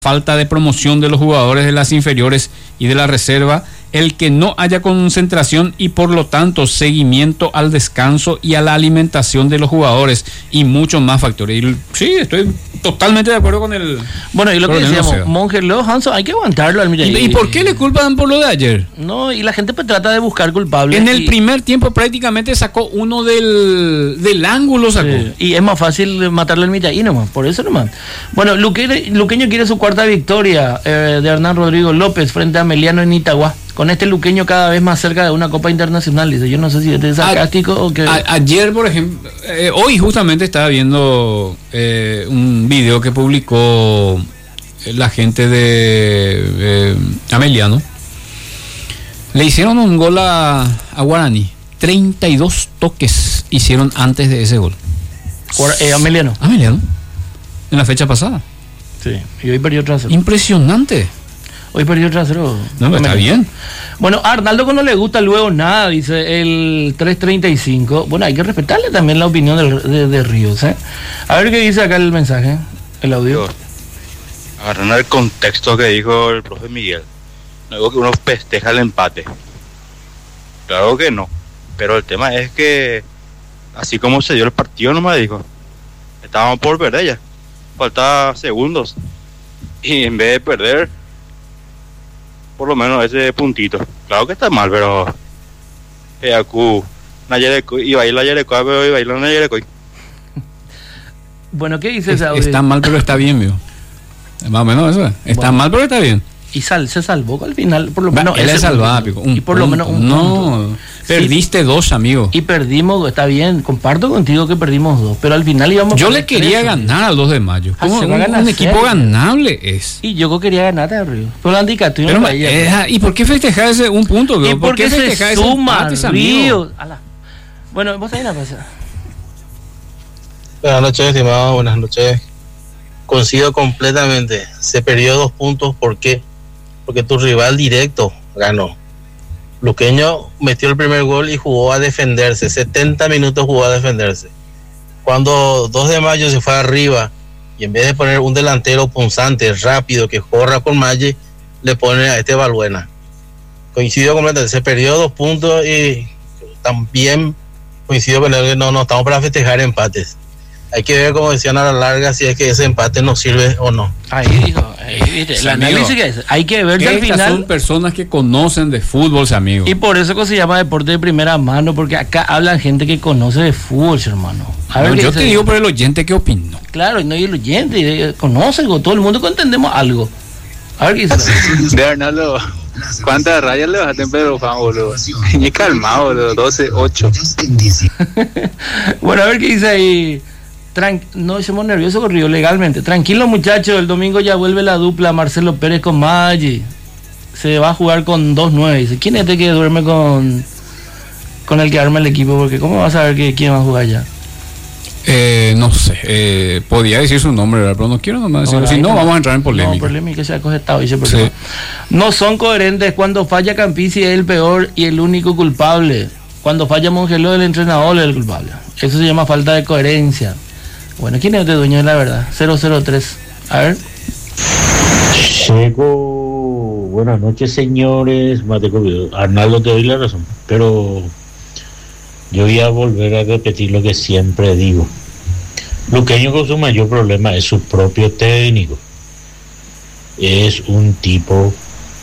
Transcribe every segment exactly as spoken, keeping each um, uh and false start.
falta de promoción de los jugadores de las inferiores y de la reserva, el que no haya concentración y por lo tanto seguimiento al descanso y a la alimentación de los jugadores y muchos más factores. Y sí, estoy totalmente de acuerdo con el... Bueno, y lo que decíamos, Monje, Leo Hanson, hay que aguantarlo al Miraí. ¿Y, ¿Y por qué le culpan por lo de ayer? No, y la gente pues trata de buscar culpables. En el y... primer tiempo prácticamente sacó uno del, del ángulo, sacó. Sí, y es más fácil matarle al Miraí nomás, por eso nomás. Bueno, Luque, Luqueño quiere su cuarta victoria eh, de Hernán Rodrigo López frente a Meliano en Itagua. Con este luqueño cada vez más cerca de una Copa Internacional, dice. Yo no sé si es sarcástico a, o qué. A, ayer, por ejemplo, eh, hoy justamente estaba viendo eh, un video que publicó la gente de eh, Ameliano. Le hicieron un gol a, a Guaraní. treinta y dos toques hicieron antes de ese gol. Eh, Ameliano. Ameliano. En la fecha pasada. Sí, y hoy perdió trasero. Impresionante. Hoy perdió trasero. No, no está bien. Bueno, a Arnaldo que no le gusta luego nada, dice el tres treinta y cinco. Bueno, hay que respetarle también la opinión de, de, de Ríos, ¿eh? A ver qué dice acá el mensaje, el audio. Agarrando el contexto que dijo el profe Miguel. No digo que uno festeja el empate. Claro que no. Pero el tema es que, así como se dio el partido, no me dijo. Estábamos por perder ya. Faltaba segundos. Y en vez de perder, por lo menos ese puntito. Claro que está mal, pero Eacu, iba a ir la Yerecoy, pero iba a ir la Yerecoy. Bueno, ¿qué dice ese audio? Está mal, pero está bien, vio. Más o menos eso. Está bueno. mal, pero está bien. Y sal, se salvó al final, por lo menos. Él es salvado, Pico. Y por lo menos un No, punto. perdiste sí, dos, amigo. Y perdimos, está bien, comparto contigo que perdimos dos, pero al final íbamos. Yo le quería tres, ganar al dos de mayo. Como un, un equipo ganable es. Y yo quería ganar a Río. Pero la indicación pero, no eh, ¿y por qué festejar ese un punto, bro? ¿Y por qué festejar se suma ese empate, Río? Bueno, vos ahí la pasa. Buenas noches, estimado, buenas noches. Coincido completamente. Se perdió dos puntos, ¿por qué? Porque tu rival directo ganó. Luqueño metió el primer gol y jugó a defenderse. setenta minutos jugó a defenderse. Cuando dos de mayo se fue arriba y en vez de poner un delantero punzante, rápido, que corra con Malle, le pone a este Balbuena. Coincido completamente. Se perdió dos puntos y también coincido con él que no, no estamos para festejar empates. Hay que ver, como decían a la larga, si es que ese empate nos sirve o no. Ahí dijo, ahí, ¿viste? El análisis que es, hay que ver que al final son personas que conocen de fútbol, amigo. Y por eso que se llama deporte de primera mano, porque acá hablan gente que conoce de fútbol, hermano. A ver, no, yo te dice, digo por el oyente qué opino. Claro, no, y el oyente conoce, todo el mundo que entendemos algo. A ver qué dice. De Arnaldo, ¿cuántas rayas le bajaste en Pedro Juan, boludo? Ni calmado, boludo, doce, ocho. Bueno, a ver qué dice ahí. Tran- no estemos nerviosos con Río legalmente. Tranquilo, muchachos, el domingo ya vuelve la dupla Marcelo Pérez con Maggi. Se va a jugar con dos nueve. Dice, ¿quién es este que duerme con con el que arma el equipo? Porque ¿cómo vas a saber que quién va a jugar ya? Eh, no sé, eh, podía decir su nombre, ¿verdad? Pero no quiero nomás decirlo. Si no, vamos a entrar en polémica. No, polémica, se ha cogetado, dice, sí. No son coherentes. Cuando falla Campisi es el peor y el único culpable. Cuando falla Mongeló, el entrenador es el culpable. Eso se llama falta de coherencia. Bueno, ¿quién es este dueño de la verdad? cero cero tres. A ver. Checo, buenas noches, señores. Mateco, Arnaldo, te doy la razón, pero yo voy a volver a repetir lo que siempre digo. Luqueño con su mayor problema es su propio técnico. Es un tipo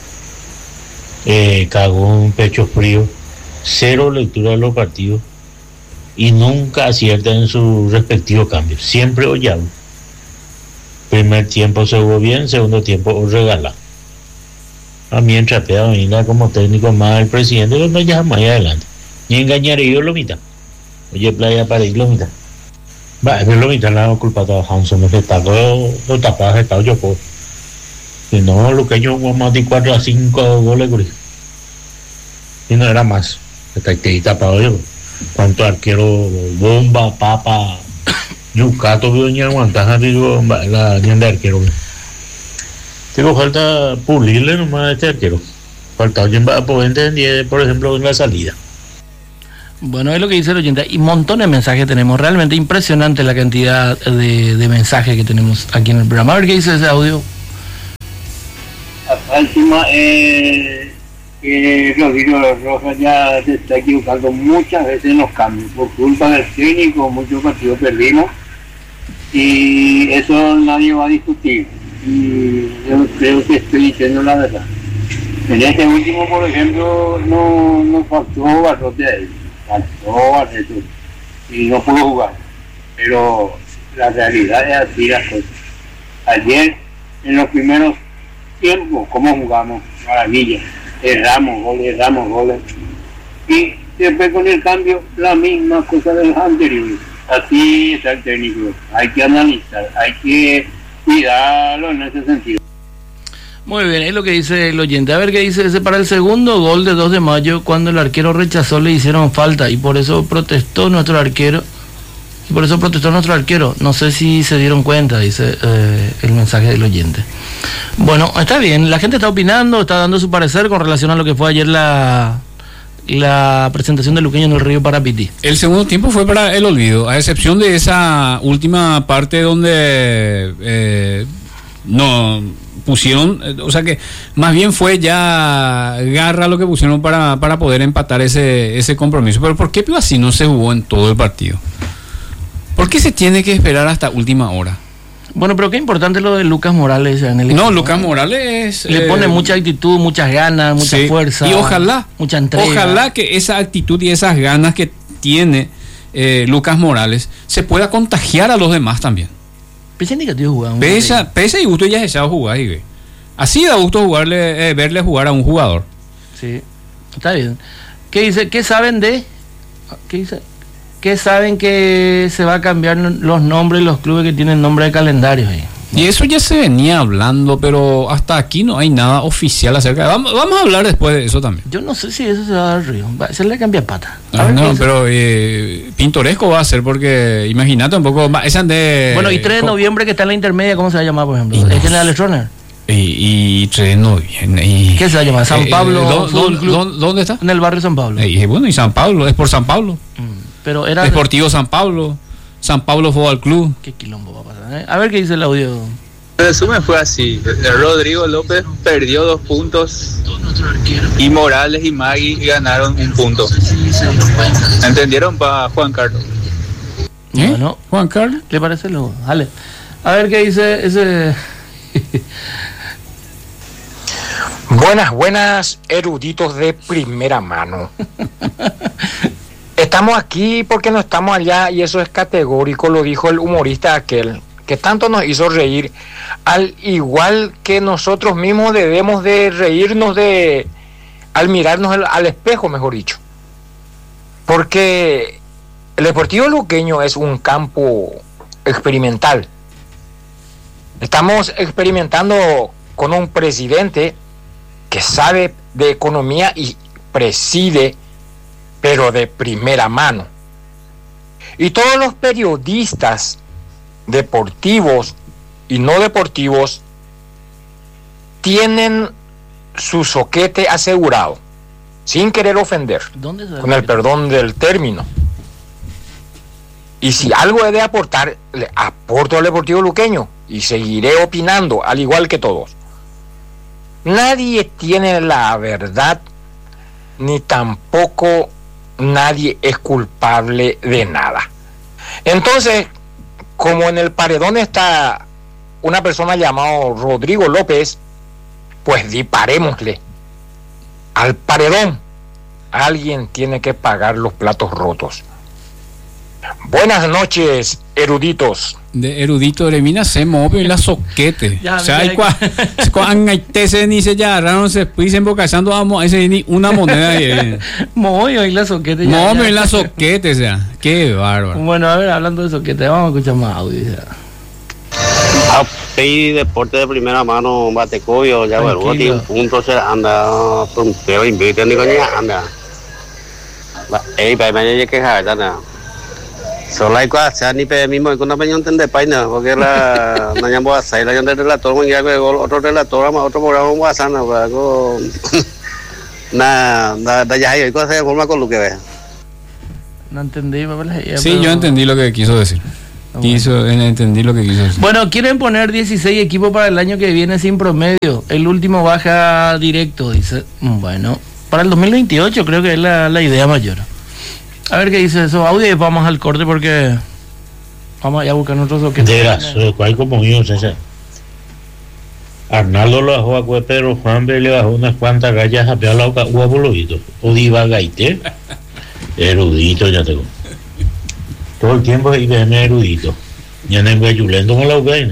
eh, cagón, pecho frío, cero lectura de los partidos y nunca acierta en sus respectivos cambios. Siempre hollado. Primer tiempo se jugó bien, segundo tiempo os regala. A mí entrapea a venir como técnico más el presidente, no ya más adelante. Ni engañaré yo lo mitad. Oye, playa para ir lo mitad. Va, es lo mitad la culpa de Hanson, no se está todo, lo tapado, está yo por. Si no, Luqueño jugó más de cuatro a cinco goles, güey. Y no era más. Está ahí tapado yo. Cuánto arquero, bomba, papa, yucato, doña aguantaja, digo, la niña de arquero. Digo, falta pulirle nomás a este arquero. Falta alguien va a poder entender, por ejemplo, en la salida. Bueno, es lo que dice el oyente. Y montones de mensajes tenemos. Realmente impresionante la cantidad de, de mensajes que tenemos aquí en el programa. A ver qué dice ese audio. Encima, eh, que Rodrigo Rojas ya se está equivocando muchas veces en los cambios. Por culpa del técnico, muchos partidos perdimos. Y eso nadie va a discutir. Y yo creo que estoy diciendo la verdad. En este último, por ejemplo, no, no faltó Barrote a él. Faltó Barreto. Y no pudo jugar. Pero la realidad es así las cosas. Ayer, en los primeros tiempos, ¿cómo jugamos? Maravilla. Erramos goles, erramos goles. Y después con el cambio, la misma cosa de los anteriores. Así está el técnico. Hay que analizar, hay que cuidarlo en ese sentido. Muy bien, es lo que dice el oyente. A ver qué dice ese para el segundo gol de dos de mayo, cuando el arquero rechazó, le hicieron falta y por eso protestó nuestro arquero. Y por eso protestó nuestro arquero. No sé si se dieron cuenta, dice eh, el mensaje del oyente. Bueno, está bien, la gente está opinando, está dando su parecer con relación a lo que fue ayer la, la presentación de Luqueño en el Río Parapití. El segundo tiempo fue para el olvido, a excepción de esa última parte donde eh, no pusieron, o sea que más bien fue ya garra lo que pusieron para, para poder empatar ese, ese compromiso. Pero ¿por qué así no se jugó en todo el partido? ¿Por qué se tiene que esperar hasta última hora? Bueno, pero qué importante lo de Lucas Morales en el equipo. No, Lucas Morales le eh, pone mucha actitud, muchas ganas, mucha sí, fuerza. Y ojalá, mucha entrega. Ojalá que esa actitud y esas ganas que tiene eh, Lucas Morales se pueda contagiar a los demás también. Pese a que jugando. Pese, pese y gusto ya se sabe jugar, y así da gusto jugarle, eh, verle jugar a un jugador. Sí, está bien. ¿Qué dice? ¿Qué saben de? ¿Qué dice? ¿Qué saben que se va a cambiar los nombres de los clubes que tienen nombre de calendario ahí? Y eso ya se venía hablando, pero hasta aquí no hay nada oficial acerca de... Vamos, vamos a hablar después de eso también. Yo no sé si eso se va a dar río. Va, se le cambia pata. Ah, no, pero eh, pintoresco va a ser porque, imagínate un poco... Esa de, bueno, y tres de noviembre que está en la intermedia, ¿cómo se va a llamar, por ejemplo? No, ¿El General Stroner? Y, y tres de noviembre... Y, ¿qué se va a llamar? ¿San Pablo? Eh, ¿dónde, ¿dónde, ¿Dónde está? En el barrio San Pablo. Y bueno, y San Pablo, es por San Pablo. Mm, pero era... Deportivo San Pablo, San Pablo Fútbol Club. Qué quilombo va a pasar, ¿eh? A ver qué dice el audio. En resumen fue así, Rodrigo López perdió dos puntos y Morales y Magui ganaron un punto. ¿Entendieron para Juan Carlos? ¿Eh? Bueno, Juan Carlos, ¿le parece luego? Dale. A ver qué dice ese... Buenas, buenas, eruditos de primera mano. Estamos aquí porque no estamos allá y eso es categórico, lo dijo el humorista aquel, que tanto nos hizo reír, al igual que nosotros mismos debemos de reírnos de al mirarnos al, al espejo, mejor dicho. Porque el Deportivo Luqueño es un campo experimental. Estamos experimentando con un presidente que sabe de economía y preside, pero de primera mano. Y todos los periodistas deportivos y no deportivos tienen su soquete asegurado, sin querer ofender, con el perdón del término. Y si algo he de aportar, le aporto al Deportivo Luqueño y seguiré opinando, al igual que todos. Nadie tiene la verdad, ni tampoco nadie es culpable de nada. Entonces, como en el paredón está una persona llamada Rodrigo López, pues disparémosle al paredón. Alguien tiene que pagar los platos rotos. Buenas noches, eruditos. De erudito de mina se mueve la soquete. Ya, o sea, hay mira, cuando se ni se ya no se dicen vocalizando a ese ni una moneda y Moyo y la soquete. ya, mueve ya. la soquete, o sea, qué bárbaro. Bueno, a ver, hablando de soquete, vamos a escuchar más audio. Ya. A P I Deporte de primera mano, Batecoyo, ya Tranquilo. tiene un punto, se anda, punteo, invitan, digo, ya anda. Ey, para mí hay que dejar, ¿no? Solo hay cosas, sea ni pe mismo, con una peña entender paina, porque la no ya voy a hacer, la yo del relator, un día otro relator, otro programa voy a hacer, no, algo nada, nada ya hay cosas de forma con lo que ve. No entendí, papá. Sí, yo entendí lo que quiso decir. Quiso, entendí lo que quiso decir. Bueno, quieren poner dieciséis equipos para el año que viene sin promedio. El último baja directo, dice. Bueno, para el dos mil veintiocho creo que es la, la idea mayor. A ver qué dice eso. Audio y vamos al corte porque vamos allá a buscar nuestros objetos. De las, ¿cuál como yo, César? Arnaldo lo bajó a Cue Pedro Juan B le bajó unas cuantas gallas a pegar la boca boludito. O diva gaite. Erudito, ya tengo. Todo el tiempo hay que tener erudito. Ya no es yulendo con la ucrania.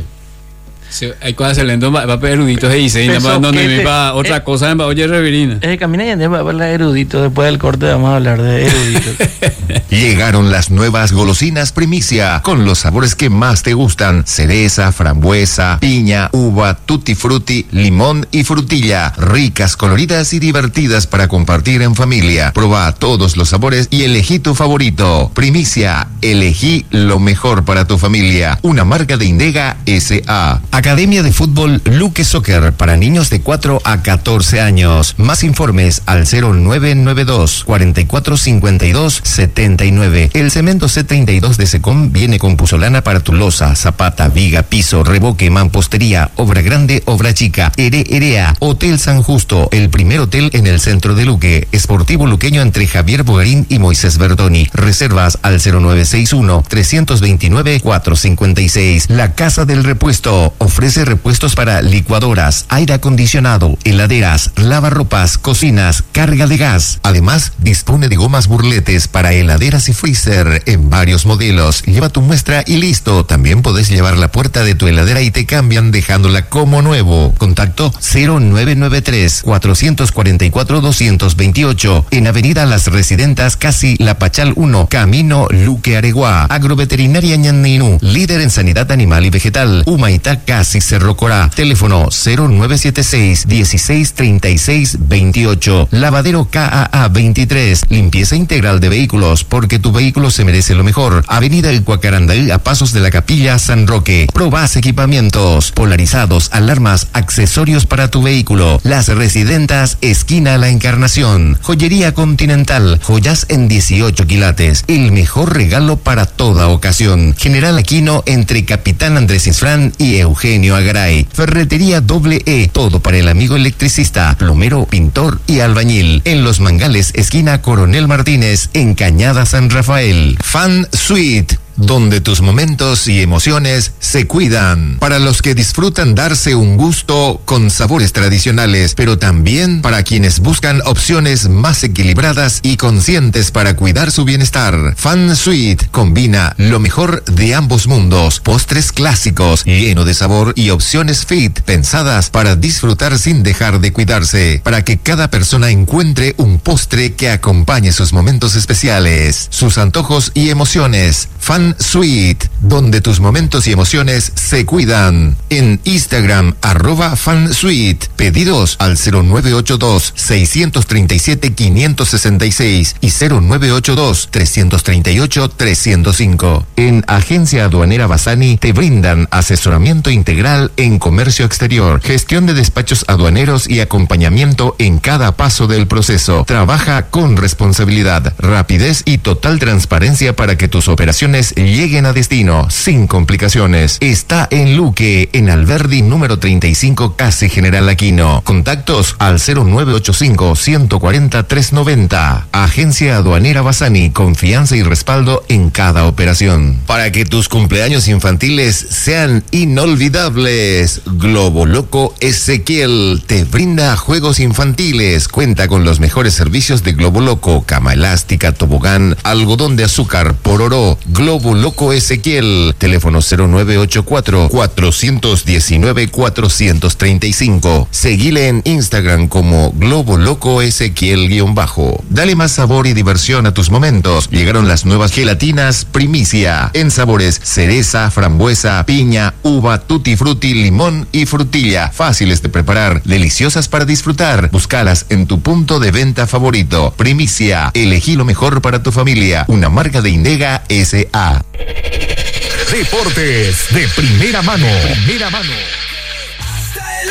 Sí, hay cosas lento va para eruditos y dice donde me va otra cosa en oye reverina. Eh, camina y ande para hablar erudito. Después del corte vamos a hablar de eruditos. Llegaron las nuevas golosinas Primicia con los sabores que más te gustan: cereza, frambuesa, piña, uva, tutti frutti, limón y frutilla. Ricas, coloridas y divertidas para compartir en familia. Proba todos los sabores y elegí tu favorito. Primicia, elegí lo mejor para tu familia. Una marca de Indega S A. Academia de Fútbol Luque Soccer para niños de cuatro a catorce años. Más informes al cero nueve nueve dos, cuatro cuatro cinco dos, siete nueve. El cemento C treinta y dos de Secom viene con puzolana para tu losa, zapata, viga, piso, revoque, mampostería, obra grande, obra chica. Ere Erea, Hotel San Justo, el primer hotel en el centro de Luque. Esportivo luqueño entre Javier Bogarín y Moisés Verdoni. Reservas al cero nueve seis uno, tres dos nueve, cuatro cinco seis. La Casa del Repuesto ofrece repuestos para licuadoras, aire acondicionado, heladeras, lavarropas, cocinas, carga de gas. Además, dispone de gomas burletes para heladeras y freezer en varios modelos. Lleva tu muestra y listo. También podés llevar la puerta de tu heladera y te cambian dejándola como nuevo. Contacto cero nueve nueve tres, cuatro cuatro cuatro, dos dos ocho en Avenida Las Residentas, casi La Pachal uno, Camino Luque Areguá. Agroveterinaria Ñanninú, líder en sanidad animal y vegetal. Humaitá, casi Cerro Corá. Teléfono cero nueve siete seis, dieciséis treinta y seis veintiocho. Lavadero K A A veintitrés. Limpieza integral de vehículos, porque tu vehículo se merece lo mejor. Avenida El Cuacarandaí, a pasos de la Capilla San Roque. Probás equipamientos, polarizados, alarmas, accesorios para tu vehículo. Las Residentas, esquina La Encarnación. Joyería Continental, joyas en dieciocho quilates. El mejor regalo para toda ocasión. General Aquino entre Capitán Andrés Isfrán y Eugenio Agaray. Ferretería Doble E, todo para el amigo electricista, plomero, pintor y albañil. En Los Mangales, esquina Coronel Martínez, en Cañada San Rafael. Fan Suite, donde tus momentos y emociones se cuidan. Para los que disfrutan darse un gusto con sabores tradicionales, pero también para quienes buscan opciones más equilibradas y conscientes para cuidar su bienestar. Fan Suite combina lo mejor de ambos mundos. Postres clásicos, lleno de sabor, y opciones fit, pensadas para disfrutar sin dejar de cuidarse, para que cada persona encuentre un postre que acompañe sus momentos especiales, sus antojos y emociones. Fan Suite, donde tus momentos y emociones se cuidan. En Instagram, arroba FanSuite. Pedidos al cero nueve ocho dos, seis tres siete, cinco seis seis y cero nueve ocho dos, tres tres ocho, tres cero cinco. En Agencia Aduanera Bassani te brindan asesoramiento integral en comercio exterior, gestión de despachos aduaneros y acompañamiento en cada paso del proceso. Trabaja con responsabilidad, rapidez y total transparencia para que tus operaciones lleguen a destino sin complicaciones. Está en Luque, en Alberdi número treinta y cinco, casi General Aquino. Contactos al cero nueve ocho cinco, uno cuatro cero, tres nueve cero. Agencia Aduanera Bassani, confianza y respaldo en cada operación. Para que tus cumpleaños infantiles sean inolvidables, Globo Loco Ezequiel te brinda juegos infantiles. Cuenta con los mejores servicios de Globo Loco: cama elástica, tobogán, algodón de azúcar, pororó. Globo Loco Ezequiel. Teléfono cero nueve ocho cuatro, cuatro uno nueve, cuatro tres cinco. Seguile en Instagram como Globo Loco Ezequiel guión bajo. Dale más sabor y diversión a tus momentos. Llegaron las nuevas gelatinas Primicia, en sabores cereza, frambuesa, piña, uva, tutti frutti, limón y frutilla. Fáciles de preparar, deliciosas para disfrutar. Búscalas en tu punto de venta favorito. Primicia, elegí lo mejor para tu familia. Una marca de Indega S A. Deportes de primera mano. Primera mano. Hasta el último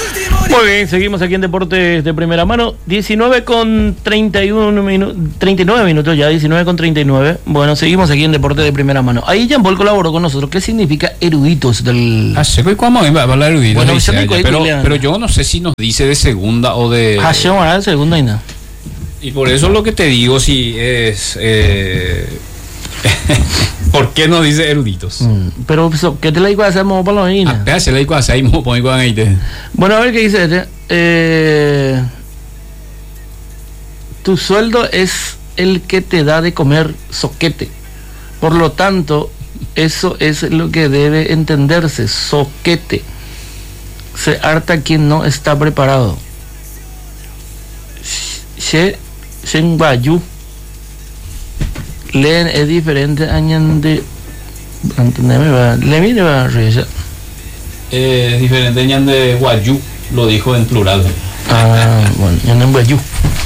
Muy bien, seguimos aquí en Deportes de Primera Mano. diecinueve con treinta y uno minutos, treinta y nueve minutos ya, diecinueve con treinta y nueve. Bueno, seguimos aquí en Deportes de Primera Mano. Ahí Jean Paul colaboró con nosotros. ¿Qué significa eruditos del...? Ah, sí, pues, ¿cómo va a hablar eruditos? Bueno, dice yo ella, me pero, cuelgo, pero yo no sé si nos dice de segunda o de... Hashem ahora de segunda y nada. Y por eso lo que te digo, si es... Eh... ¿Por qué no dice eruditos? Mm, pero, ¿qué te la digo a hacer para los niños? Ah, se la digo a hacer, ahí. Bueno, a ver qué dice este. Eh, tu sueldo es el que te da de comer soquete. Por lo tanto, eso es lo que debe entenderse, soquete. Se harta quien no está preparado. She Shenbayu. Leen es diferente añade. Entendeme, va. Le mire, va, Reyes. Eh, es diferente añade Guayú, lo dijo en plural. Ah, bueno, añade Guayú.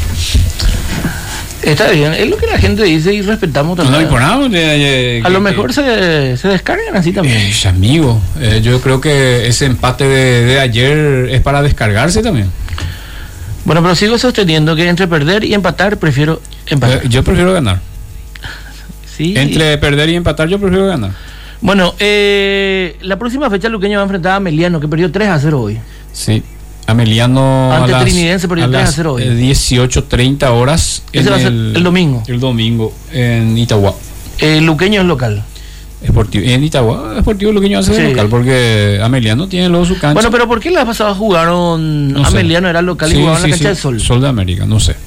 Está bien, es lo que la gente dice y respetamos también. No, no, por nada, eh, eh, a lo que, mejor se, se descargan así también. Eh, amigo, eh, yo creo que ese empate de, de ayer es para descargarse también. Bueno, pero sigo sosteniendo que entre perder y empatar prefiero empatar. Eh, yo prefiero ganar. Sí. Entre perder y empatar yo prefiero ganar. Bueno, eh, la próxima fecha Luqueño va a enfrentar a Ameliano, que perdió tres a cero hoy. Sí. Ameliano ante a las, Trinidense perdió a tres a cero hoy. dieciocho treinta horas. Ese va a ser el, el domingo. El domingo en Itagua. El Luqueño es local. Esportivo, en Itagua, Esportivo Luqueño hace sí. local, porque Ameliano tiene luego su cancha. Bueno, pero ¿por qué la pasada jugaron? No Ameliano sé. Era local y sí, jugaban sí, en la cancha sí. del Sol. Sol de América, no sé.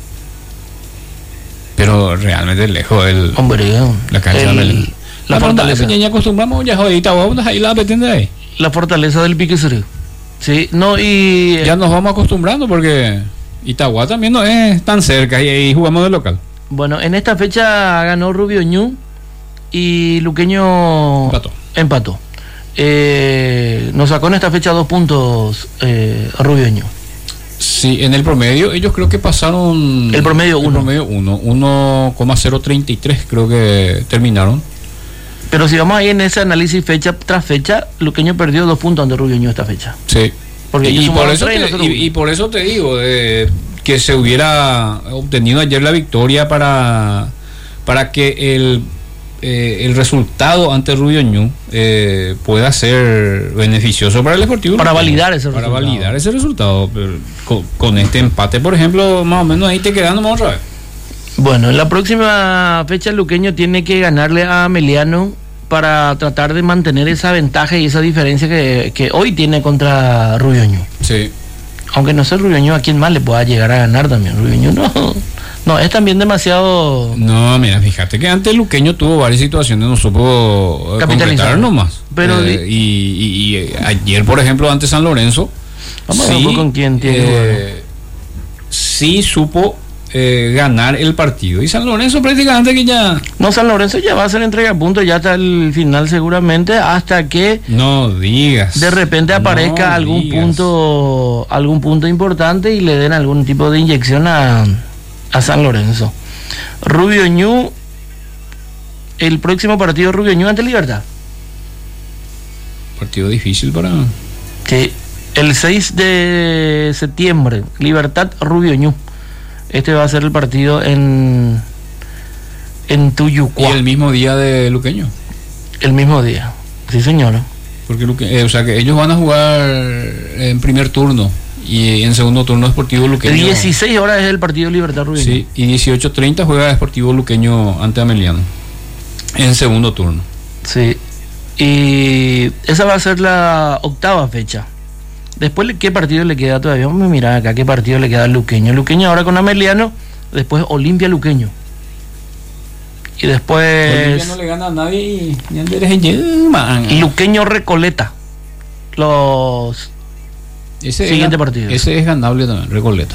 Pero realmente lejos el hombre, la cancha el, de Ameliano. La, la fortaleza. Ya acostumbramos ya joder, Itagua, ahí la pretende ahí. La fortaleza del Pique Sur. Sí, no y ya nos vamos acostumbrando porque Itagua también no es tan cerca y ahí jugamos de local. Bueno, en esta fecha ganó Rubio Ñu y Luqueño empató. empató. Eh, nos sacó en esta fecha dos puntos eh, Rubio Ñu. Sí, en el promedio ellos creo que pasaron el promedio uno. El promedio uno, uno coma cero treinta y tres creo que terminaron. Pero si vamos ahí en ese análisis fecha tras fecha, Luqueño perdió dos puntos ante Rubio Ñu esta fecha. Sí. Porque y, por eso te, y, y por eso te digo eh, que se hubiera obtenido ayer la victoria para, para que el, eh, el resultado ante Rubio Ñu eh, pueda ser beneficioso para el Deportivo. Para validar ese para resultado. Para validar ese resultado. Pero con, con este empate, por ejemplo, más o menos ahí te quedamos otra vez. Bueno, en la próxima fecha el Luqueño tiene que ganarle a Ameliano para tratar de mantener esa ventaja y esa diferencia que, que hoy tiene contra Rubio Ñu. Sí. Aunque no sé Rubio Ñu a quién más le pueda llegar a ganar también. Rubio Ñu no, no, es también demasiado... No, mira, fíjate que antes Luqueño tuvo varias situaciones, no supo concretar nomás. Pero eh, y, y, y ayer, por ejemplo, ante San Lorenzo, vamos sí, a ver con quién tiene. Eh, sí supo Eh, ganar el partido. Y San Lorenzo prácticamente que ya... No, San Lorenzo ya va a hacer entrega a punto ya hasta el final seguramente, hasta que... No digas. De repente aparezca no algún digas. punto algún punto importante y le den algún tipo de inyección a, a San Lorenzo. Rubio Ñu, el próximo partido Rubio Ñu ante Libertad. Partido difícil para... Sí, el seis de septiembre, Libertad Rubio Ñu. Este va a ser el partido en en Tuyucuá. Y el mismo día de Luqueño. El mismo día, sí señor. Porque Luque, eh, o sea que ellos van a jugar en primer turno y en segundo turno Sportivo Luqueño. dieciséis horas es el partido Libertad Rubio. Sí, y dieciocho treinta juega Sportivo Luqueño ante Ameliano en segundo turno. Sí. Y esa va a ser la octava fecha. Después, ¿qué partido le queda todavía? Vamos a mirar acá qué partido le queda al Luqueño. Luqueño ahora con Ameliano, después Olimpia Luqueño. Y después... Olimpia no le gana a nadie y... Luqueño Recoleta. Los ese siguientes es, partidos. Ese es ganable también, Recoleta.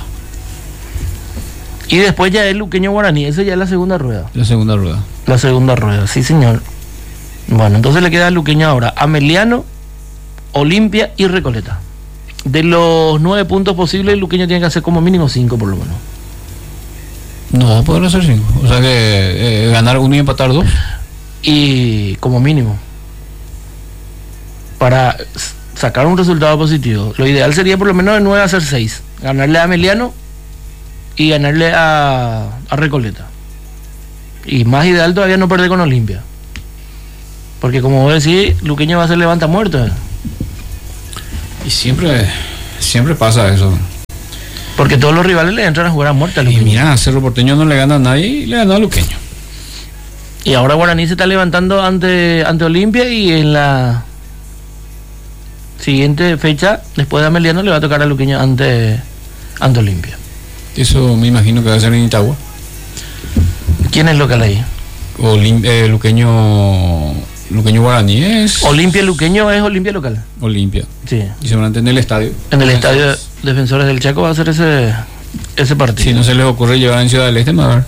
Y después ya es Luqueño Guaraní. Esa ya es la segunda rueda. La segunda rueda. La segunda rueda, sí señor. Bueno, entonces le queda al Luqueño ahora Ameliano, Olimpia y Recoleta. De los nueve puntos posibles, el Luqueño tiene que hacer como mínimo cinco por lo menos. No va a poder hacer cinco. O sea que eh, ganar uno y empatar dos. Y como mínimo. Para sacar un resultado positivo. Lo ideal sería por lo menos de nueve hacer seis. Ganarle a Ameliano y ganarle a, a Recoleta. Y más ideal todavía no perder con Olimpia. Porque como vos decís, Luqueño va a ser levanta muerto. ¿eh? Y siempre, siempre pasa eso. Porque todos los rivales le entran a jugar a muerte a Y Luqueño. mira, a Cerro Porteño no le gana a nadie y le ganó a Luqueño. Y ahora Guaraní se está levantando ante, ante Olimpia y en la siguiente fecha, después de Ameliano, le va a tocar a Luqueño ante, ante Olimpia. Eso me imagino que va a ser en Itagua. ¿Quién es local ahí? Olim, eh, Luqueño, Luqueño Guaraní es Olimpia Luqueño es Olimpia local. Olimpia. Sí. Y seguramente en el estadio. En el estadio Defensores del Chaco va a ser ese, ese partido. Si no se les ocurre llevar en Ciudad del Este, más.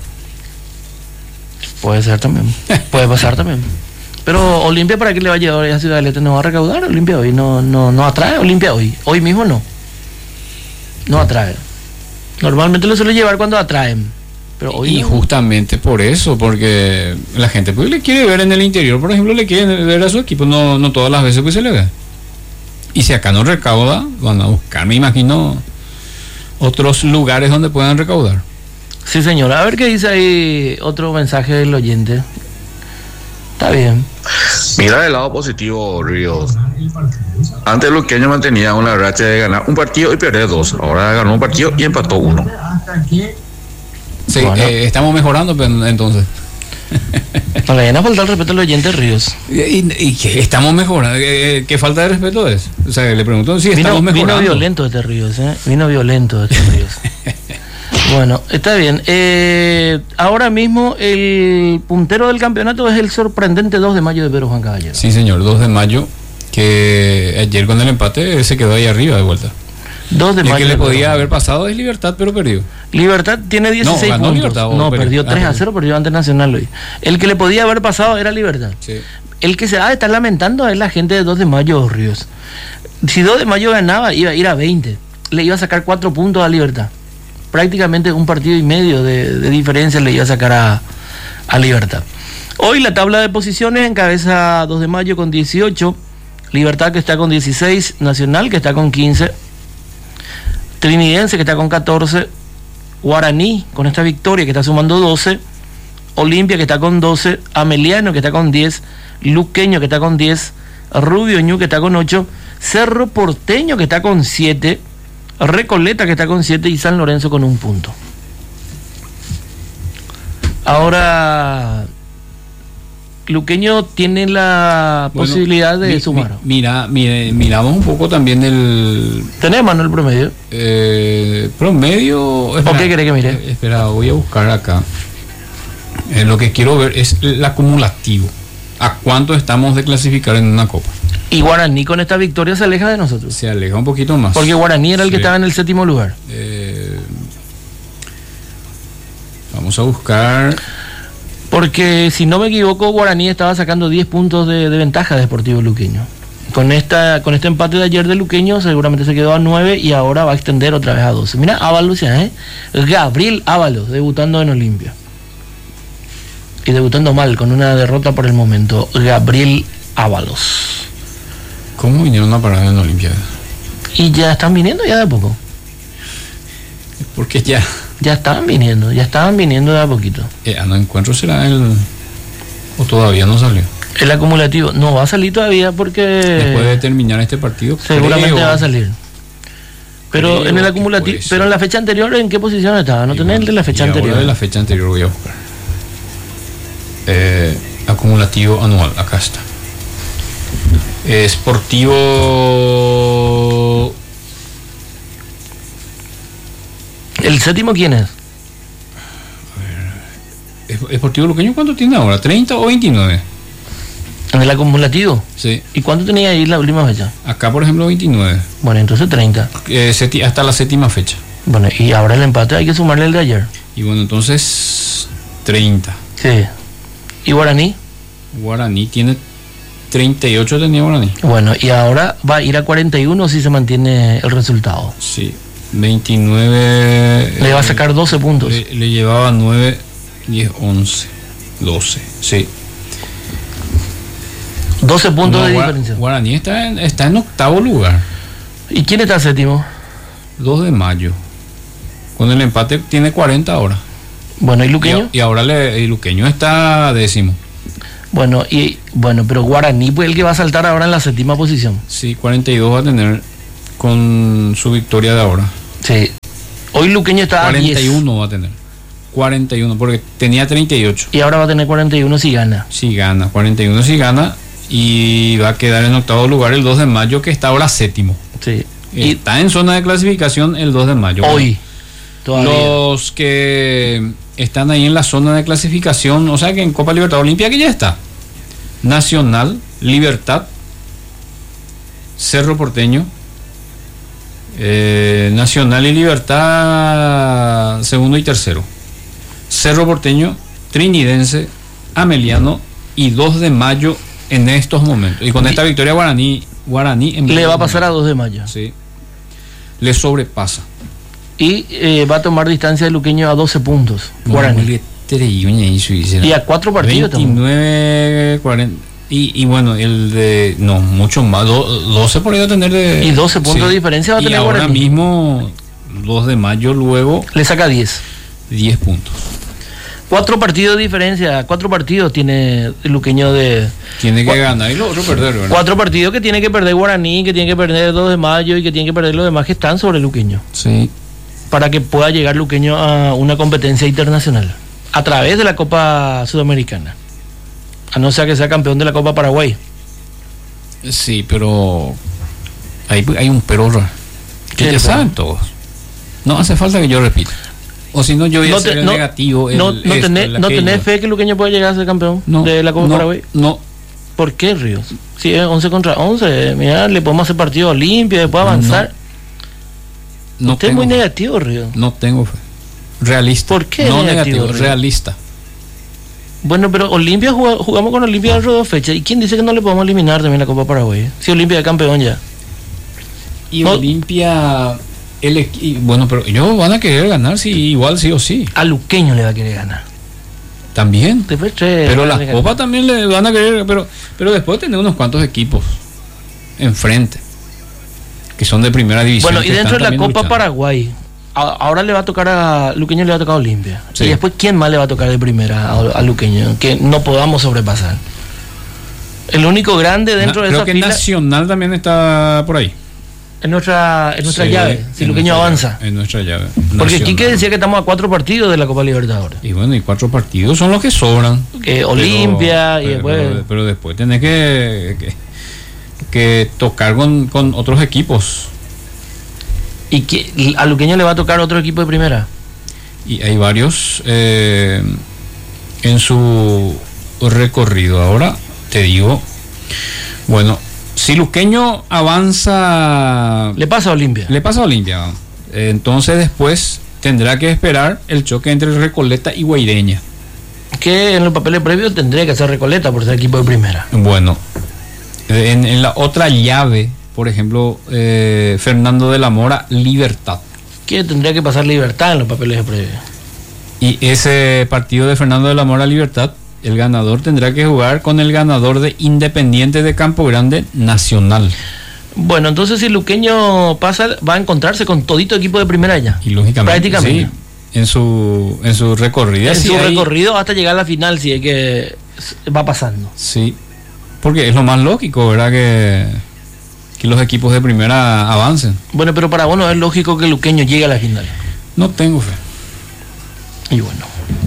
Puede ser también. Puede pasar también. Pero Olimpia, ¿para qué le va a llevar a Ciudad del Este? ¿No va a recaudar? Olimpia hoy no, no, no atrae. Olimpia hoy. Hoy mismo no. No atrae. Normalmente lo suele llevar cuando atraen. Pero hoy Y no. justamente por eso, porque la gente pues le quiere ver en el interior, por ejemplo, le quiere ver a su equipo, no, no todas las veces que se le ve. Y si acá no recauda, van a buscar, me imagino, otros lugares donde puedan recaudar. Sí, señora. A ver qué dice ahí otro mensaje del oyente. Está bien. Mira el lado positivo, Ríos. Antes Luqueño mantenía una racha de ganar un partido y perder dos. Ahora ganó un partido y empató uno. Sí, Bueno. eh, estamos mejorando pero, entonces. No le vayan a faltar el respeto al oyente Ríos. Y, y- y que estamos mejorando. Eh, ¿Qué falta de respeto es? O sea, le pregunto si Vino, estamos vino mejorando. violento este Ríos, ¿eh? Vino violento este Ríos. Bueno, está bien. Eh, ahora mismo el puntero del campeonato es el sorprendente dos de mayo de Pedro Juan Caballero. Sí, señor, dos de mayo, que ayer con el empate se quedó ahí arriba de vuelta. dos de El mayo. que le de Pedro podía Juan. haber pasado es Libertad, pero perdió. Libertad tiene dieciséis No, ganó puntos. Libertad, o no, perdió. perdió Ah, tres a perdió. cero, perdió ante Nacional hoy. El que le podía haber pasado era Libertad. Sí. El que se va a estar lamentando es la gente de dos de mayo, Ríos. Si dos de mayo ganaba, iba a ir a veinte. Le iba a sacar cuatro puntos a Libertad. Prácticamente un partido y medio de, de diferencia le iba a sacar a, a Libertad. Hoy la tabla de posiciones encabeza dos de mayo con dieciocho. Libertad que está con dieciséis. Nacional que está con quince. Trinidense que está con catorce. Guaraní con esta victoria que está sumando doce. Olimpia que está con doce. Ameliano que está con diez. Luqueño que está con diez. Rubio Ñu que está con ocho. Cerro Porteño que está con siete. Recoleta que está con siete y San Lorenzo con un punto. Ahora Luqueño tiene la Bueno, posibilidad de mi- sumar. mi- mira, mire, miramos un poco también el ¿Tenemos el promedio? eh, promedio. ¿O qué querés que mire? eh, espera, voy a buscar acá. Eh, lo que quiero ver es el acumulativo. ¿A cuánto estamos de clasificar en una copa? Y Guaraní con esta victoria se aleja de nosotros. Se aleja un poquito más. Porque Guaraní era el que Sí. estaba en el séptimo lugar. Eh, vamos a buscar. Porque si no me equivoco, Guaraní estaba sacando diez puntos de, de ventaja de Deportivo Luqueño. Con esta con este empate de ayer de Luqueño seguramente se quedó a nueve y ahora va a extender otra vez a doce. Mira, Ábalos, ¿eh? Gabriel Ábalos, debutando en Olimpia. Y debutando mal, con una derrota por el momento. Gabriel Ábalos. ¿Cómo vinieron a parar en la Olimpiada? Y ya están viniendo ya de a poco. Porque ya. Ya estaban viniendo, ya estaban viniendo de a poquito. Eh, no encuentro, será el. O todavía no salió. El acumulativo no va a salir todavía porque Después de terminar este partido. seguramente creo- va a salir. Pero creo en el que acumulativo, puede ser. pero en la fecha anterior, ¿en qué posición estaba? No Y tenés el de la fecha y ahora anterior. de la fecha anterior voy a buscar. Eh, acumulativo anual, acá está. Eh, Sportivo. ¿El séptimo quién es? Sportivo Luqueño, ¿cuánto tiene ahora? ¿treinta o veintinueve? En el acumulativo. Sí. ¿Y cuánto tenía ahí la última fecha? Acá, por ejemplo, veintinueve. Bueno, entonces treinta. Eh, seti- hasta la séptima fecha. Bueno, y ahora el empate hay que sumarle el de ayer. Y bueno, entonces treinta. Sí. ¿Y Guaraní? Guaraní tiene treinta y ocho, tenía Guaraní. Bueno, y ahora va a ir a cuarenta y uno si se mantiene el resultado. Sí. veintinueve. Le va a sacar doce puntos. Le, le llevaba nueve, diez, once, doce. Sí. doce puntos No, de Gua- diferencia. Guaraní está en, está en octavo lugar. ¿Y quién está séptimo? dos de mayo. Con el empate tiene cuarenta ahora. Bueno, ¿y Luqueño? Y, y ahora le, y Luqueño está décimo. Bueno, y bueno, pero Guaraní pues el que va a saltar ahora en la séptima posición. Sí, cuarenta y dos va a tener con su victoria de ahora. Sí. Hoy Luqueño está a cuarenta y diez. uno va a tener. cuarenta y uno, porque tenía treinta y ocho. Y ahora va a tener cuarenta y uno si gana. Si gana, cuarenta y uno si gana. Y va a quedar en octavo lugar el dos de mayo, que está ahora séptimo. Sí. Y está en zona de clasificación el dos de mayo. Hoy. Todavía. Los que están ahí en la zona de clasificación, o sea que en Copa Libertad Olimpia que ya está. Nacional, Libertad, Cerro Porteño, eh, Nacional y Libertad segundo y tercero. Cerro Porteño, Trinidense, Ameliano y dos de mayo en estos momentos. Y con esta victoria Guaraní, Guaraní en Le va a pasar a dos de mayo. Sí. Le sobrepasa. Y eh, va a tomar distancia de Luqueño a doce puntos. Guaraní. Y a cuatro partidos también. veintinueve, cuarenta. Y, y bueno, el de. No, mucho más. do- doce por ahí va a tener de. Y doce puntos de diferencia va a Y tener ahora Guaraní. mismo, dos de mayo, luego. Le saca diez. diez puntos. Cuatro partidos de diferencia. Cuatro partidos tiene el Luqueño de. Tiene que Cua- ganar y lo otro perder, ¿verdad? Cuatro partidos que tiene que perder Guaraní, que tiene que perder dos de mayo y que tiene que perder los demás que están sobre Luqueño. Sí. Para que pueda llegar Luqueño a una competencia internacional. A través de la Copa Sudamericana. A no ser que sea campeón de la Copa Paraguay. Sí, pero. Hay, hay un pero raro. Que ¿Qué ya es el saben todos. No hace falta que yo repita. O si no, yo voy a No hacer te- el no- negativo. El, No, no, esto, tenés, el ¿no aquello. tenés fe que Luqueño pueda llegar a ser campeón No, de la Copa no, Paraguay? No. ¿Por qué, Ríos? Si es once contra once, mira, le podemos hacer partido limpio, después avanzar. No Usted es tengo muy fe. negativo, Ríos. No tengo fe. Realista. ¿Por qué No negativo, negativo, Ríos? realista. Bueno, pero Olimpia juga- jugamos con Olimpia dentro de dos fechas. ¿Y quién dice que no le podemos eliminar también la Copa Paraguay? Si Olimpia es campeón ya. Y No. Olimpia. El, equi- y bueno, pero ellos van a querer ganar, sí, igual sí o sí. A Luqueño le va a querer ganar. También. Después tres, Pero van a las querer copas también le van a querer. Pero, pero después tener unos cuantos equipos enfrente. Que son de primera división. Bueno, y que dentro de están la también Copa luchando. Paraguay, a- ahora le va a tocar a Luqueño, le va a tocar a Olimpia. Sí. Y después, ¿quién más le va a tocar de primera a, a Luqueño? Que no podamos sobrepasar. El único grande dentro Na- de creo esa que fila Nacional también está por ahí. es nuestra, es nuestra Sí, llave. Si en Luqueño nuestra avanza. llave, en nuestra llave. Porque Nacional. Quique decía que estamos a cuatro partidos de la Copa Libertadores. Y bueno, y cuatro partidos son los que sobran. Que Olimpia y pero, después. Pero, pero después tenés que, que, que tocar con, con otros equipos. ¿Y que a Luqueño le va a tocar otro equipo de primera? Y hay varios eh, en su recorrido. Ahora te digo, bueno, si Luqueño avanza, Le pasa a Olimpia. le pasa a Olimpia. Eh, entonces después tendrá que esperar el choque entre Recoleta y Guaireña. Que en los papeles previos tendría que hacer Recoleta por ser equipo de primera. Bueno, en, en la otra llave, por ejemplo, eh, Fernando de la Mora, Libertad. Que tendría que pasar Libertad en los papeles previos. Y ese partido de Fernando de la Mora, Libertad, el ganador tendrá que jugar con el ganador de Independiente de Campo Grande, Nacional. Bueno, entonces si Luqueño pasa, va a encontrarse con todito equipo de primera ya. Y lógicamente, Prácticamente. sí, en su, en su recorrido. En sí su hay- recorrido hasta llegar a la final, si es que va pasando. Sí, porque es lo más lógico, ¿verdad? Que, que los equipos de primera avancen. Bueno, pero para vos no es lógico que Luqueño llegue a la final. No tengo fe. Y bueno.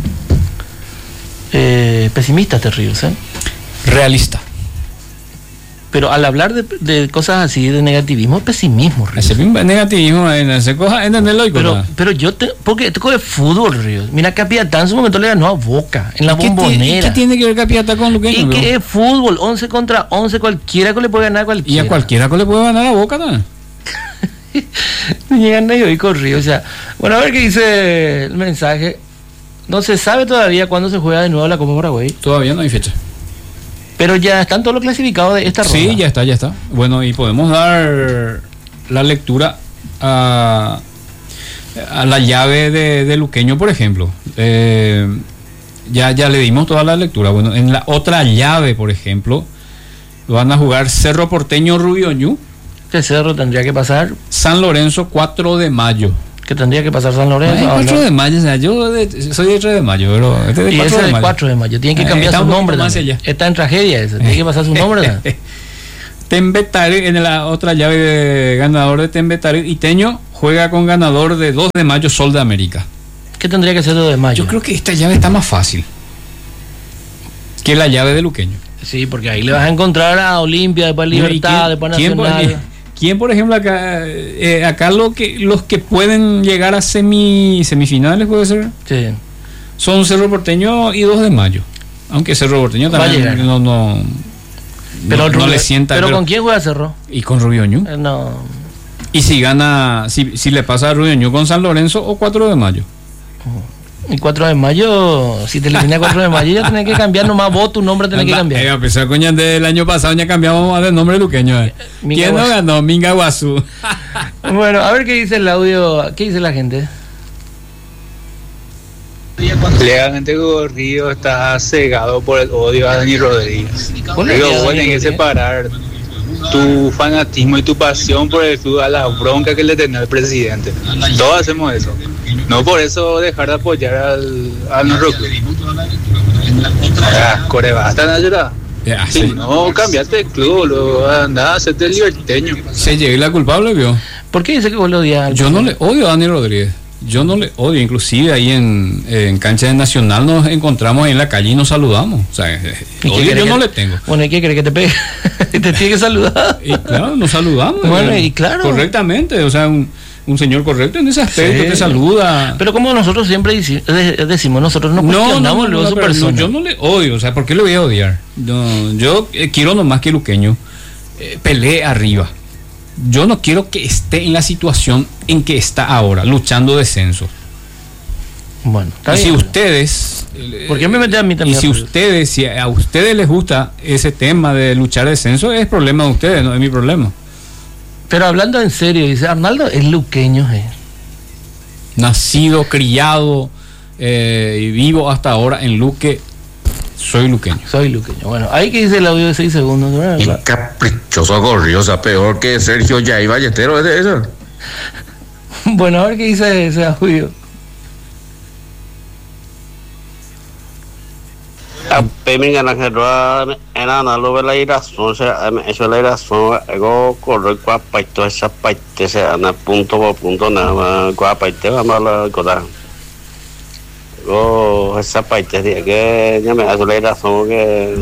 Eh, pesimista te ríes, ¿eh? Realista. Pero al hablar de, de cosas así, de negativismo, es pesimismo, Ríos. Ese negativismo, en ese cosa, entenderlo y Pero, cosa. pero yo te. Porque esto es fútbol, Ríos. Mira, Capiatá en su momento le ganó a Boca, en la ¿Qué tiene- Bombonera. ¿Qué tiene que ver Capiatá con Luqueño? Y bro? que es fútbol, once contra once, cualquiera que le puede ganar a Y cualquiera. a cualquiera que le puede ganar a Boca también. No llegan ni hoy corrido. O sea, bueno, a ver qué dice el mensaje. No se sabe todavía cuándo se juega de nuevo la Copa Paraguay, Todavía no hay fecha. pero ya están todos los clasificados de esta ronda. Sí, ya está, ya está. Bueno, y podemos dar la lectura a, a la llave de, de Luqueño, por ejemplo. Eh, ya, ya le dimos toda la lectura. Bueno, en la otra llave, por ejemplo, Van a jugar Cerro Porteño, Rubio Ñu. ¿Qué Cerro tendría que pasar? San Lorenzo, cuatro de mayo. ¿Qué tendría que pasar San Lorenzo? Ay, cuatro de mayo, o sea, yo de, soy de tres de mayo, pero este de y cuatro ese de de cuatro de mayo. Tiene que cambiar eh, su nombre. Está en tragedia eso. Tiene que pasar su nombre. Tembetari en la otra llave de ganador de Tembetari. Iteño juega con ganador de dos de mayo, Sol de América. ¿Qué tendría que ser dos de mayo? Yo creo que esta llave está más fácil que la llave de Luqueño. Sí, porque ahí le vas a encontrar a Olimpia, después Libertad, después Nacional. ¿Quién, ¿Quién, por ejemplo, acá, eh, acá lo que, los que pueden llegar a semi, semifinales, puede ser? Sí. Son Cerro Porteño y dos de mayo. Aunque Cerro Porteño también no, no, pero no, no le sienta. ¿Pero con quién juega Cerro? Y con Rubio Ñu. Eh, no. Y si gana, si, si le pasa a Rubio Ñu con San Lorenzo o cuatro de mayo. Y cuatro de mayo, si te elimina cuatro de mayo, ya tenés que cambiar nomás vos, tu nombre tenés que cambiar. Eh, a pesar que del año pasado ya cambiamos de nombre luqueño. Eh. ¿Quién no ganó? Minga Guazú. Bueno, a ver qué dice el audio, qué dice la gente. Legalmente Río está cegado por el odio a Dani Rodríguez. Digo, vos tenés que separar tu fanatismo y tu pasión por el club a la bronca que le tenía al presidente. Todos hacemos eso. No por eso dejar de apoyar al, a nuestro club. Ah, Coreba, ¿están ayudando? Yeah, sí, sí. No, cambiaste de club, lo, andá, hacete el liberteño. Se llegue la culpable, vio. ¿Por qué dice que vos lo odias? Yo no le odio a Dani Rodríguez. Yo no le odio, inclusive ahí en, en cancha de Nacional nos encontramos ahí en la calle y nos saludamos. O sea, odio yo no le tengo. Bueno, ¿y qué crees que te pegue? Te tiene que saludar. Y claro, nos saludamos. Bueno, y claro. Correctamente, o sea, un, un señor correcto en ese aspecto, sí. Te saluda. Pero como nosotros siempre decimos, nosotros no cuestionamos no, no, luego no, su no, persona. Yo no le odio, o sea, ¿por qué le voy a odiar? No, yo eh, quiero nomás que Luqueño eh, pelee arriba. Yo no quiero que esté en la situación en que está ahora, luchando descenso. Bueno, está y bien. si ustedes, ¿por qué me meten a mí también? Y si ustedes, si a ustedes les gusta ese tema de luchar descenso, es problema de ustedes, no es mi problema. Pero hablando en serio, dice Arnaldo es luqueño, eh. Nacido, criado eh, y vivo hasta ahora en Luque. Soy luqueño. Soy luqueño. Bueno, ahí que dice el audio de seis segundos. ¿No? Y caprichoso corrió, o sea, peor que Sergio Yair Ballesteros, ¿es de eso? Bueno, a ver qué dice ese audio. Peminga na kedua ena na lo vela irason se eso la irason ego corre qua paito esa paite se ana punto por punto na qua paite vamos la coda go esa paite dia que ya me hace la irason que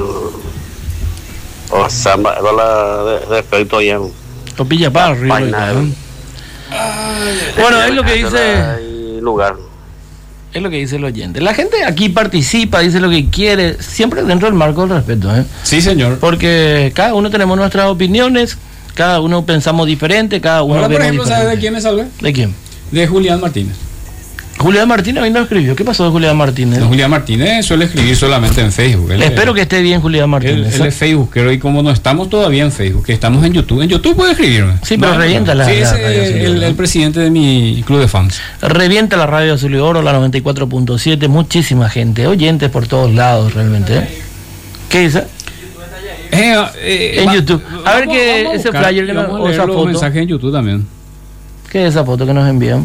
o samba la de efecto ya lo pilla para arriba. Bueno, es lo que dice lugar. Es lo que dice el oyente. La gente aquí participa, dice lo que quiere, siempre dentro del marco del respeto, ¿eh? Sí, señor. Porque cada uno tenemos nuestras opiniones, cada uno pensamos diferente, cada uno. Ahora, por ejemplo, ¿sabes de quién me salvé? ¿De quién? De Julián Martínez. Julián Martínez hoy no escribió. ¿Qué pasó de Julián Martínez? No, Julián Martínez suele escribir solamente en Facebook. Él, Espero que esté bien Julián Martínez. Él, él es Facebookero y como no estamos todavía en Facebook, que estamos en YouTube. En YouTube puede escribirme. Sí, pero no, revienta la, sí, la, la radio es el, el presidente de mi club de fans. Revienta la radio Azul y Oro, la noventa y cuatro punto siete. Muchísima gente, oyentes por todos lados realmente. ¿eh? ¿Qué dice? Eh, eh, en va, YouTube. A ver qué ese buscar, flyer que nos, o esa los foto. mensajes en YouTube también. ¿Qué es esa foto que nos envían?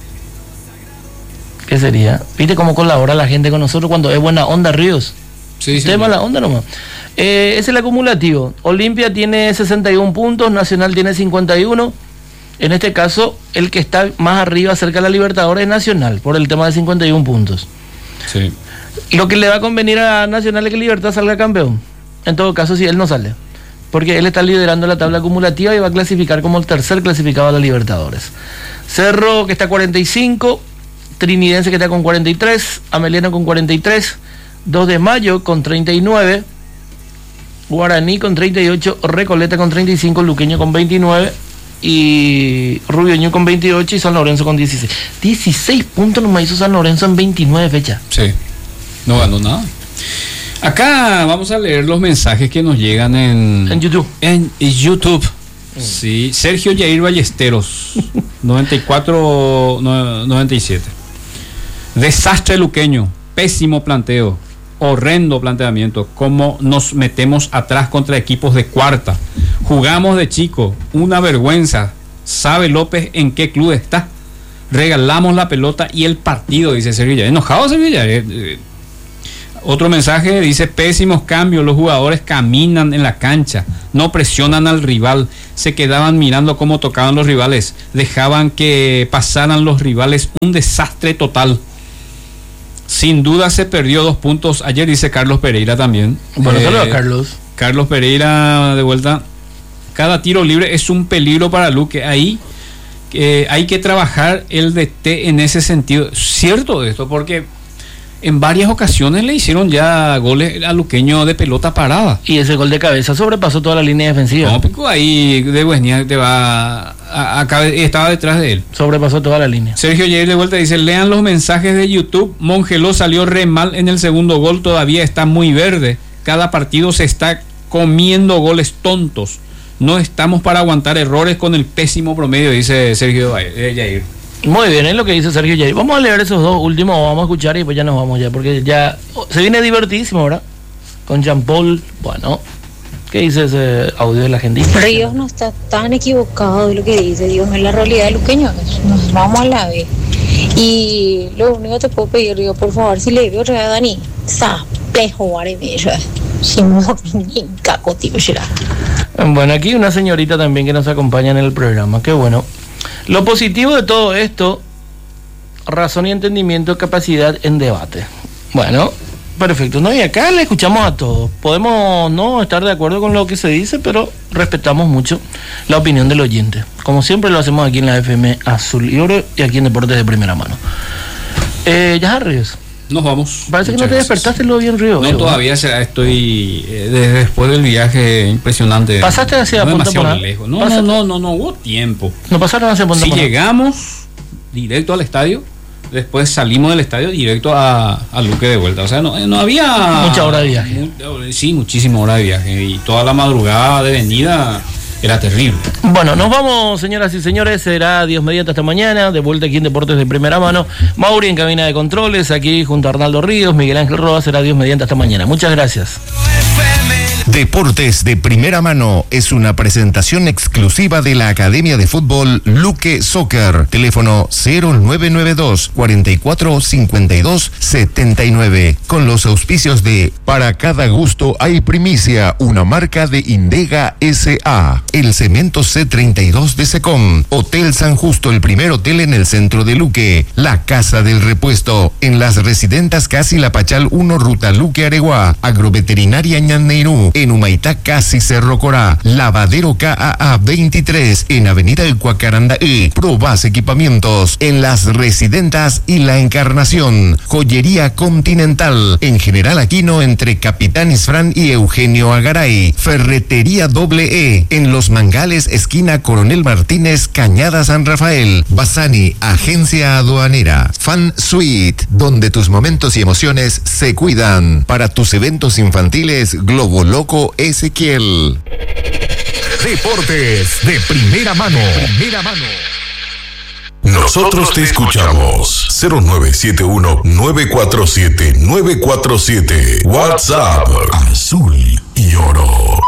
¿Qué sería? ¿Viste cómo colabora la gente con nosotros cuando es buena onda, Ríos? Sí, sí. ¿Usted es mala onda nomás? Eh, es el acumulativo. Olimpia tiene sesenta y uno puntos, Nacional tiene cincuenta y uno. En este caso, el que está más arriba cerca de la Libertadores es Nacional, por el tema de cincuenta y uno puntos. Sí. Lo que le va a convenir a Nacional es que Libertad salga campeón. En todo caso, si él no sale. Porque él está liderando la tabla acumulativa y va a clasificar como el tercer clasificado a la Libertadores. Cerro, que está cuarenta y cinco. Trinidense, que está con cuarenta y tres, Ameliano con cuarenta y tres, dos de mayo con treinta y nueve, Guaraní con treinta y ocho, Recoleta con treinta y cinco, Luqueño con veintinueve y Rubio Ñu con veintiocho y San Lorenzo con dieciséis. dieciséis puntos nomás hizo San Lorenzo en veintinueve fechas. Sí, no ganó nada. Acá vamos a leer los mensajes que nos llegan en, en YouTube. En YouTube. Mm. Sí, Sergio Yair Ballesteros, noventa y cuatro noventa y siete. Desastre luqueño, pésimo planteo. horrendo planteamiento, cómo nos metemos atrás contra equipos de cuarta. Jugamos de chico, una vergüenza. ¿Sabe López en qué club está? Regalamos la pelota y el partido, dice Sergio Yair. Enojado Sergio Yair. Eh, otro mensaje dice: pésimos cambios, los jugadores caminan en la cancha, no presionan al rival, se quedaban mirando cómo tocaban los rivales, dejaban que pasaran los rivales, un desastre total. Sin duda se perdió dos puntos ayer, dice Carlos Pereira también. Bueno, eh, saludos a Carlos. Carlos Pereira de vuelta. Cada tiro libre es un peligro para Luque. Ahí eh, hay que trabajar el D T en ese sentido. Cierto esto, porque en varias ocasiones le hicieron ya goles a Luqueño de pelota parada. Y ese gol de cabeza sobrepasó toda la línea defensiva. No, pico ahí de Buesnia te va a, a, a, estaba detrás de él. Sobrepasó toda la línea. Sergio Yair de vuelta dice: lean los mensajes de YouTube. Mongeló salió re mal en el segundo gol, todavía está muy verde. Cada partido se está comiendo goles tontos. No estamos para aguantar errores con el pésimo promedio, dice Sergio Yair. Muy bien, es lo que dice Sergio Yair. Vamos a leer esos dos últimos, vamos a escuchar y pues ya nos vamos ya, porque ya se viene divertidísimo, ¿verdad? Con Jean Paul. Bueno, ¿qué dice ese audio de la gente? Ríos no está tan equivocado de lo que dice, Dios, es la realidad de Luqueño. Nos vamos a la vez. Y lo único que te puedo pedir, Río, por favor, si le veo a Dani, sabe jugar en ella. Bueno, aquí una señorita también que nos acompaña en el programa, qué bueno. Lo positivo de todo esto: razón y entendimiento, capacidad en debate. Bueno, perfecto, ¿no? Y acá le escuchamos a todos. Podemos no estar de acuerdo con lo que se dice, pero respetamos mucho la opinión del oyente. Como siempre lo hacemos aquí en la F M Azul y Oro y aquí en Deportes de Primera Mano. Eh, ya, Ríos. Nos vamos. Parece Muchas que no te gracias. Despertaste lo bien, Río. No, Río, todavía será, estoy eh, desde después del viaje impresionante. ¿Pasaste hacia no Punta Porá? Lejos. No, no, no, no, no hubo tiempo. ¿No pasaron hacia Punta Si Porá? llegamos directo al estadio, después salimos del estadio directo a, a Luque de vuelta. O sea, no, no había... Mucha hora de viaje. Mu sí, muchísima hora de viaje. Y toda la madrugada de venida era terrible. Bueno, nos vamos, señoras y señores. Será Dios mediante hasta mañana. De vuelta aquí en Deportes de Primera Mano. Mauri en cabina de controles, aquí junto a Arnaldo Ríos, Miguel Ángel Roa. Será Dios mediante hasta mañana. Muchas gracias. Deportes de Primera Mano es una presentación exclusiva de la Academia de Fútbol Luque Soccer. Teléfono cero nueve nueve dos, cuatro cuatro cinco dos, siete nueve. Con los auspicios de Para cada gusto hay primicia, una marca de Indega S A. El Cemento C treinta y dos de Secom. Hotel San Justo, el primer hotel en el centro de Luque. La Casa del Repuesto. En las Residentas Casi La Pachal uno, Ruta Luque Areguá. Agroveterinaria Ñanneirú. En Humaitá, Casi Cerro Corá. Lavadero K A A veintitrés. En Avenida El Cuacarandaí. Probas Equipamientos. En las Residentas y La Encarnación. Joyería Continental. En General Aquino, entre Capitán Isfrán y Eugenio Agaray. Ferretería Doble E. En Los Mangales, esquina Coronel Martínez, Cañada San Rafael. Basani, agencia aduanera. Fan Suite, donde tus momentos y emociones se cuidan. Para tus eventos infantiles, Globo Loco Ezequiel. Deportes de Primera Mano. Primera Mano. Nosotros te escuchamos. cero nueve siete uno, nueve cuatro siete, nueve cuatro siete. WhatsApp Azul y Oro.